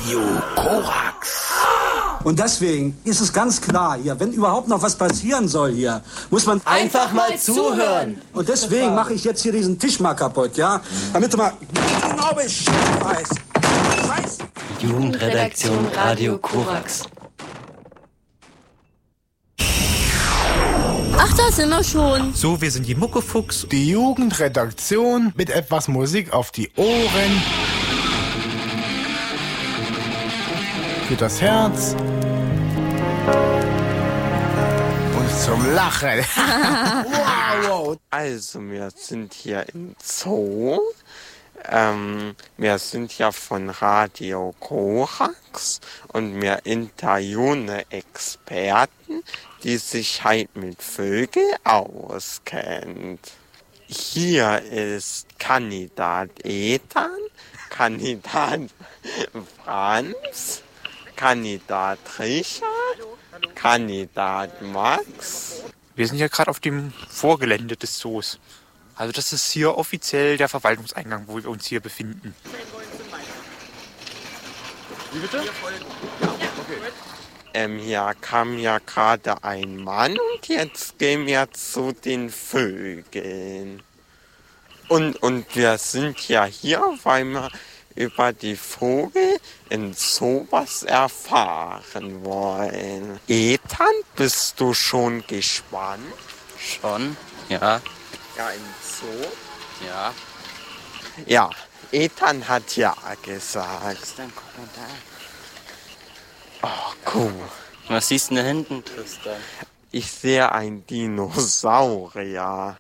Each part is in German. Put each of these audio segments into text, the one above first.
Radio Korax. Und deswegen ist es ganz klar hier, wenn überhaupt noch was passieren soll hier, muss man einfach mal zuhören. Und deswegen mache ich jetzt hier diesen Tisch mal kaputt, ja? Damit du mal genau Bescheid weißt. Scheiße. Jugendredaktion Radio Korax. Ach, da sind wir schon. So, wir sind die Muckefuchs. Die Jugendredaktion mit etwas Musik auf die Ohren. Für das Herz. Und zum Lachen. Wow. Also, wir sind hier im Zoo. Wir sind ja von Radio Korax und wir interviewen Experten, die sich halt mit Vögeln auskennt. Hier ist Kandidat Ethan, Kandidat Franz, Kandidat Richard, Kandidat Max. Wir sind ja gerade auf dem Vorgelände des Zoos. Also das ist hier offiziell der Verwaltungseingang, wo wir uns hier befinden. Wie bitte? Hier kam ja gerade ein Mann und jetzt gehen wir zu den Vögeln. Und wir sind ja hier, weil wir über die Vögel in sowas erfahren wollen. Ethan, bist du schon gespannt? Schon? Ja. Ja, im Zoo? Ja. Ja, Ethan hat ja gesagt. Dann guck mal da. Oh, cool. Was siehst du da hinten, Tristan? Ich sehe ein Dinosaurier.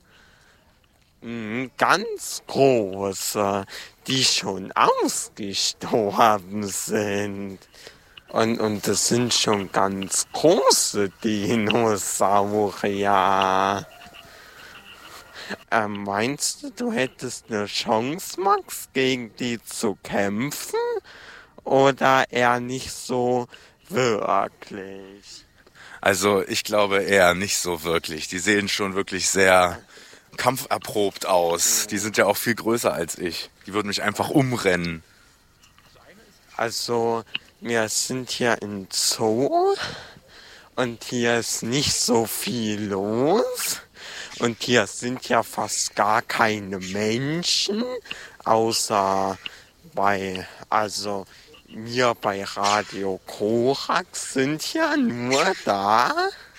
Ganz große, die schon ausgestorben sind. Und das sind schon ganz große Dinosaurier. Meinst du, du hättest eine Chance, Max, gegen die zu kämpfen? Oder eher nicht so wirklich? Also ich glaube eher nicht so wirklich. Die sehen schon wirklich sehr kampferprobt aus. Die sind ja auch viel größer als ich. Die würden mich einfach umrennen. Also wir sind hier im Zoo und hier ist nicht so viel los. Und hier sind ja fast gar keine Menschen, außer wir bei Radio Korax sind ja nur da.